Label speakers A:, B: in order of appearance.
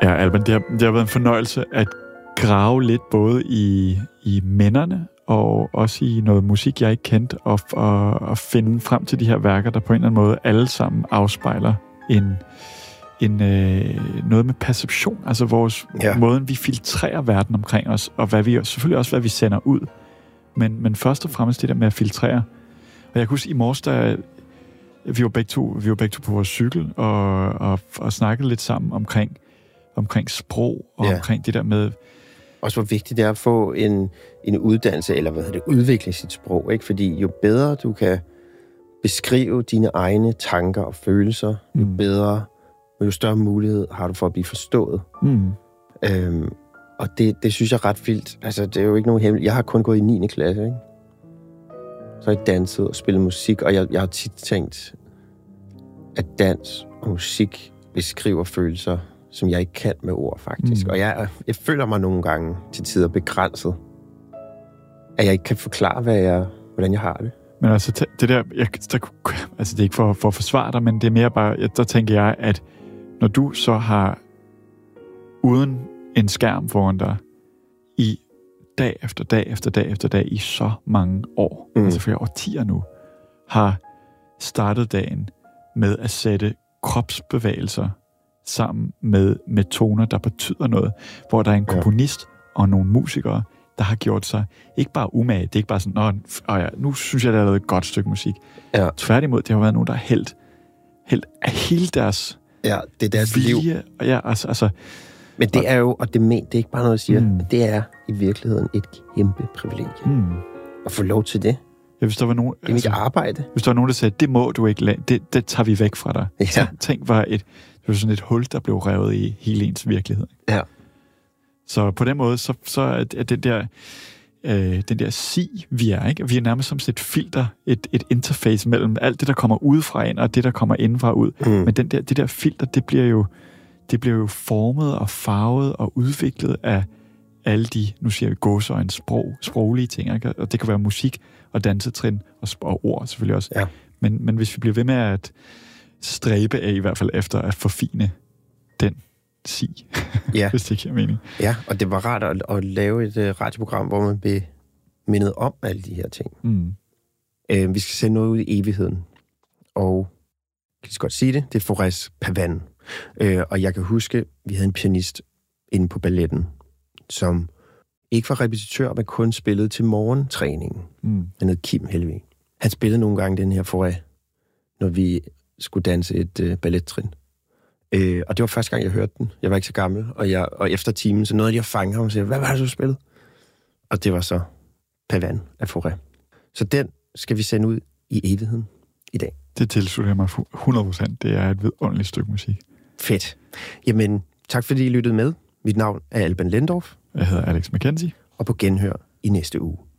A: Ja, Alban, det har været en fornøjelse at grave lidt både i minderne og også i noget musik, jeg ikke kendte, og finde frem til de her værker, der på en eller anden måde alle sammen afspejler noget med perception, altså vores måden, vi filtrerer verden omkring os, og selvfølgelig også, hvad vi sender ud. Men først og fremmest det der med at filtrere. Og jeg kan huske i morges, da vi var begge to på vores cykel og snakkede lidt sammen omkring sprog og omkring det der med...
B: Også hvor vigtigt det er at få en uddannelse, eller udvikle sit sprog, ikke? Fordi jo bedre du kan beskrive dine egne tanker og følelser, jo bedre, jo større mulighed har du for at blive forstået. Og det synes jeg er ret vildt. Altså, det er jo ikke nogen hemmelighed. Jeg har kun gået i 9. klasse, ikke? Så har jeg danset og spillet musik, og jeg har tit tænkt, at dans og musik beskriver følelser, som jeg ikke kan med ord, faktisk. Og jeg føler mig nogle gange til tider begrænset, at jeg ikke kan forklare, hvordan jeg har det.
A: Men altså, det der, det er ikke for at forsvare dig, men det er mere bare, der tænker jeg, at når du så har uden en skærm foran dig, i dag efter dag efter dag efter dag, i så mange år, altså flere årtier nu, har startet dagen med at sætte kropsbevægelser sammen med toner, der betyder noget, hvor der er en komponist og nogle musikere, der har gjort sig ikke bare umage, det er ikke bare sådan, nu synes jeg, der er lavet et godt stykke musik. Ja. Tværtimod, det har været nogen, der har hældt af hele deres
B: det er deres
A: vilje.
B: liv.
A: Ja, altså,
B: men det er jo, og det er ikke bare noget, jeg siger, det er i virkeligheden et kæmpe privilegie. At få lov til det.
A: Ja, hvis der var nogen,
B: det er mit arbejde.
A: Hvis der var nogen, der sagde, det må du ikke, det tager vi væk fra dig. Ja. Tænk, det var sådan et hul, der blev revet i hele ens virkelighed.
B: Ja.
A: Så på den måde, så er den der vi er, ikke? Vi er nærmest som et filter, et interface mellem alt det, der kommer udefra ind, og det, der kommer indenfra ud. Men det der filter, det bliver jo formet og farvet og udviklet af alle de, nu siger vi gåseøjne, sproglige ting, ikke? Og det kan være musik og dansetrin og ord selvfølgelig også. Ja. Men hvis vi bliver ved med at stræbe af, i hvert fald efter at forfine den hvis det giver mening.
B: Ja, og det var rart at lave et radioprogram, hvor man blev mindet om alle de her ting. Vi skal sende noget ud i evigheden, og kan jeg godt sige det, det er Forest Pavan. Og jeg kan huske, vi havde en pianist inde på balletten, som ikke var repetitør, men kun spillede til morgentræningen. Han hed Kim Helvig. Han spillede nogle gange den her Forest, når vi skulle danse et ballettrin. Og det var første gang, jeg hørte den. Jeg var ikke så gammel, og efter timen, så nåede jeg at fange ham og sige, hvad var det, du spillede? Og det var så Pavan af Forest. Så den skal vi sende ud i evigheden i dag.
A: Det tilslutter jeg mig 100%. Det er et vidunderligt stykke musik.
B: Fedt. Jamen, tak fordi I lyttede med. Mit navn er Alban Lendorf.
A: Jeg hedder Alex McKenzie.
B: Og på genhør i næste uge.